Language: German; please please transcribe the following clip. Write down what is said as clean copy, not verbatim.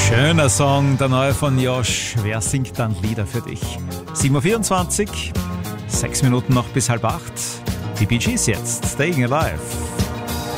Schöner Song, der neue von Josh. Wer singt dann Lieder für dich? 7:24 Uhr, 6 Minuten noch bis 7:30. Die Bee Gees jetzt, Staying Alive.